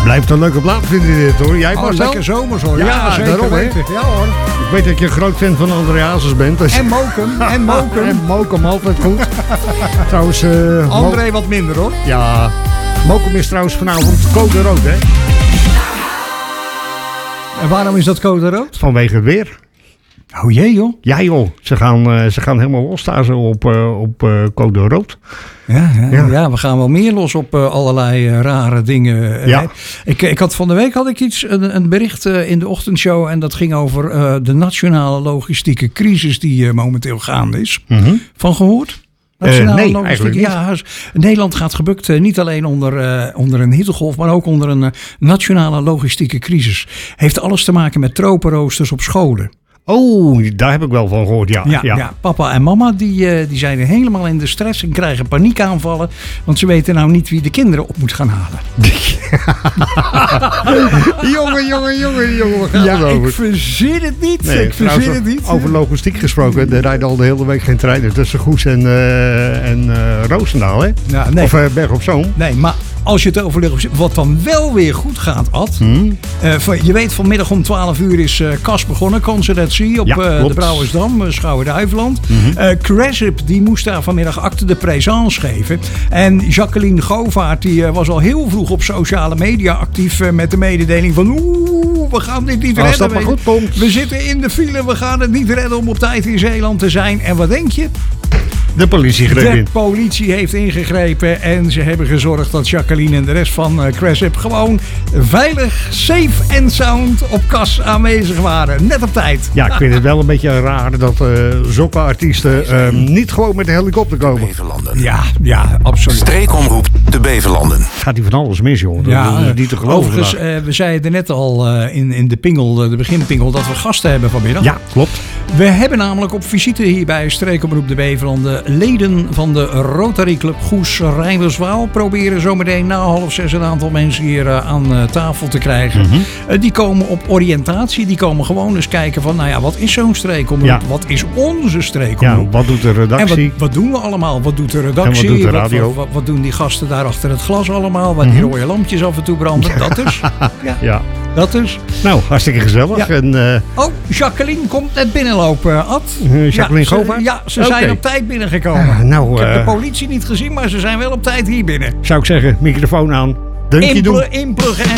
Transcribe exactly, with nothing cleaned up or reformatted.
Blijft een leuke plaat vinden dit hoor. Jij Oh, was lekker zomers hoor. Ja, Ja, zeker daarom, hè. weten. Ja hoor. Ik weet dat je een groot fan van André Hazes bent. Dus... En Mokum. En Mokum. En Mokum, altijd goed. Trouwens... Uh, André wat minder hoor. Ja, Mokum is trouwens vanavond code rood, hè? En waarom is dat code rood? Vanwege het weer. Oh jee joh. Ja joh, ze gaan, uh, ze gaan helemaal los daar zo op, uh, op uh, code rood. Ja, ja, Ja. ja, we gaan wel meer los op uh, allerlei uh, rare dingen. Uh, Ja. ik, ik had van de week had ik iets, een, een bericht uh, in de ochtendshow. En dat ging over uh, de nationale logistieke crisis die uh, momenteel gaande is. Mm-hmm. Van gehoord? Uh, nee, eigenlijk niet. Ja, Nederland gaat gebukt uh, niet alleen onder, uh, onder een hittegolf, maar ook onder een uh, nationale logistieke crisis. Heeft alles te maken met tropenroosters op scholen. Oh, daar heb ik wel van gehoord, ja. Ja, ja. ja, papa en mama die, uh, die zijn er helemaal in de stress en krijgen paniekaanvallen. Want ze weten nou niet wie de kinderen op moet gaan halen. jongen, jongen, jongen, jongen, we gaan Ja, het over. ik verzin het niet. Nee, ik verzin het niet. Over logistiek gesproken, er rijden al de hele week geen treinen tussen Goes en, uh, en uh, Roosendaal, hè? Ja, nee. Of uh, Berg op Zoom. Nee, maar als je het overlegt, wat dan wel weer goed gaat, Ad. Hmm. Uh, van, je weet, vanmiddag om twaalf uur is uh, Cas begonnen. Concert at Sea op Ja, uh, de Brouwersdam, uh, Schouwen-Duiveland. Mm-hmm. uh, Craship, die moest daar vanmiddag acte de présence geven. En Jacqueline Govaert, die uh, was al heel vroeg op sociale media actief uh, met de mededeling van oeh, we gaan dit niet Als redden. dat maar goed komt. We zitten in de file, we gaan het niet redden om op tijd in Zeeland te zijn. En wat denk je? De politie greep De in. politie heeft ingegrepen en ze hebben gezorgd dat Jacqueline en de rest van uh, Craship gewoon veilig, safe en sound op Cas aanwezig waren. Net op tijd. Ja, ik vind het wel een beetje raar dat uh, zulke artiesten uh, niet gewoon met de helikopter komen. Beverlanden. Ja, ja, absoluut. Streekomroep de Beverlanden. Gaat hij van alles mis, joh. Dat Ja, is niet te geloven. overigens, uh, we zeiden net al uh, in, in de pingel, de beginpingel, dat we gasten hebben vanmiddag. Ja, klopt. We hebben namelijk op visite hier bij Streekomroep de Beverlanden leden van de Rotary Club Goes Rijnwerswaal. Proberen zometeen na half zes een aantal mensen hier uh, aan uh, tafel te krijgen. Mm-hmm. Uh, die komen op oriëntatie. Die komen gewoon eens kijken van, nou ja, wat is zo'n streekomroep? Ja. Wat is onze Ja, streekomroep? wat doet de En redactie? wat, wat doen we allemaal? Wat doet de redactie? En wat doet de Wat- radio? Wat, wat, wat doen die gasten daar achter het glas allemaal? Waar die Mhm. rode lampjes af en toe branden? Dat dus. Ja, Ja. dat dus. Nou, hartstikke gezellig. Ja. En, uh, Oh, Jacqueline komt net binnenlopen, Ad. Uh, Jacqueline ja, ze, Govaert? ja, ze Oké. zijn op tijd binnengekomen. uh, nou, Ik heb uh, de politie niet gezien, maar ze zijn wel op tijd hier binnen. zou ik zeggen, microfoon aan. Dunkje doen. Inplu- inpluggen en